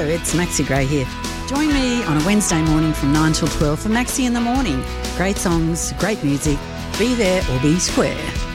it's Maxi Gray here. Join me on a Wednesday morning from 9 till 12 for Maxi in the Morning. Great songs, great music. Be there or be square.